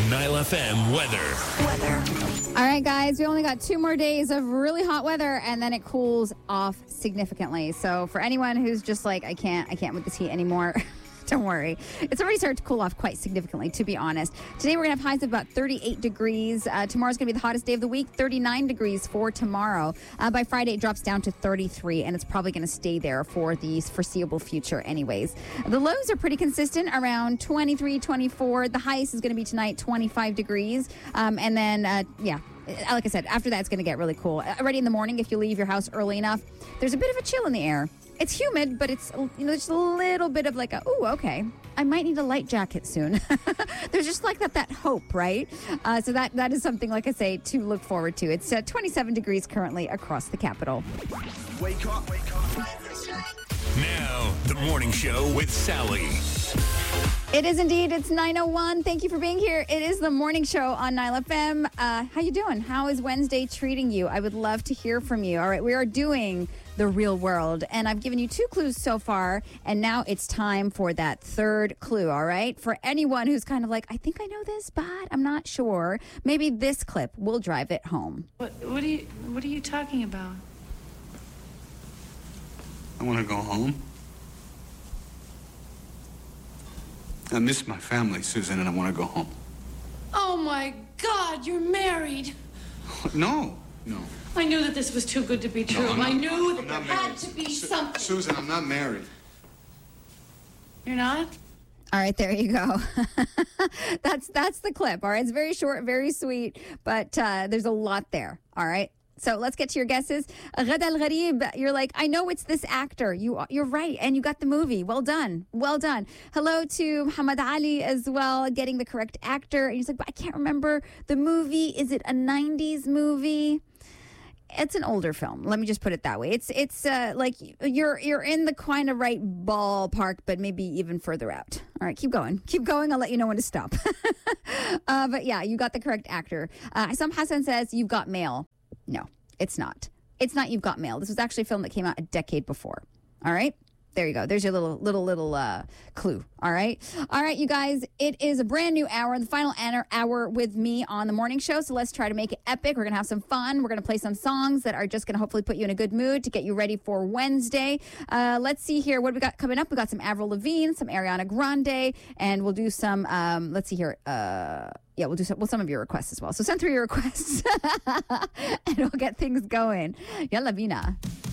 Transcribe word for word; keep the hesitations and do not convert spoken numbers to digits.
Nile F M weather. Weather. All right, guys, we only got two more days of really hot weather, and then it cools off significantly. So for anyone who's just like, I can't, I can't with this heat anymore. Don't worry. It's already started to cool off quite significantly, to be honest. Today, we're going to have highs of about thirty-eight degrees. Uh, tomorrow's going to be the hottest day of the week, thirty-nine degrees for tomorrow. Uh, by Friday, it drops down to thirty-three, and it's probably going to stay there for the foreseeable future anyways. The lows are pretty consistent, around twenty-three, twenty-four. The highest is going to be tonight, twenty-five degrees. Um, and then, uh, yeah, like I said, after that, it's going to get really cool. Already in the morning, if you leave your house early enough, there's a bit of a chill in the air. It's humid, but it's, you know, just a little bit of like a, ooh, okay, I might need a light jacket soon. There's just like that that hope, right? Uh, so that that is something, like I say, to look forward to. It's uh, twenty-seven degrees currently across the capital. Wake up, wake up. Now, the morning show with Sally. It is indeed. It's nine oh one. Thank you for being here. It is the morning show on Nile F M. Uh, how you doing? How is Wednesday treating you? I would love to hear from you. All right, we are doing the real world, and I've given you two clues so far, and now it's time for that third clue, all right? For anyone who's kind of like, I think I know this, but I'm not sure, maybe this clip will drive it home. What, what, are, you, what are you talking about? I want to go home. I miss my family, Susan, and I want to go home. Oh, my God, you're married. No, no. I knew that this was too good to be true. No, I not, knew that I'm there not had married. to be Su- something. Susan, I'm not married. You're not? All right, there you go. that's that's the clip, all right? It's very short, very sweet, but uh, there's a lot there, all right? So let's get to your guesses. Ghada Al Gharib, you're like, I know it's this actor. You, you're right, and you got the movie. Well done. Well done. Hello to Muhammad Ali as well, getting the correct actor. And he's like, but I can't remember the movie. Is it a nineties movie? It's an older film. Let me just put it that way. It's it's uh, like you're you're in the kind of right ballpark, but maybe even further out. All right, keep going. Keep going. I'll let you know when to stop. uh, but yeah, you got the correct actor. Uh, Isam Hassan says, you've got mail. No, it's not. It's not You've Got Mail. This was actually a film that came out a decade before. All right? There you go. There's your little, little, little uh, clue. All right? All right, you guys. It is a brand new hour, the final hour with me on the morning show. So let's try to make it epic. We're going to have some fun. We're going to play some songs that are just going to hopefully put you in a good mood to get you ready for Wednesday. Uh, let's see here. What do we got coming up? We got some Avril Lavigne, some Ariana Grande, and we'll do some, um, let's see here. Uh, yeah, we'll do some, well, some of your requests as well. So send through your requests and we'll get things going. Yalla bina.